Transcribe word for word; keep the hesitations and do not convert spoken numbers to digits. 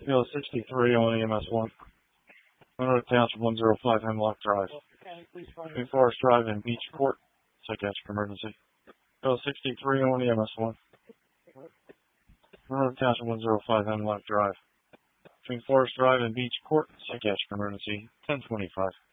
Field sixty-three on E M S one. Monroe Township one oh five Hemlock Drive. Between Forest Drive and Beach Court. Psychiatric emergency. Field sixty-three on E M S one. Monroe Township one oh five Hemlock Drive. Between Forest Drive and Beach Court. Psychiatric emergency. ten twenty-five.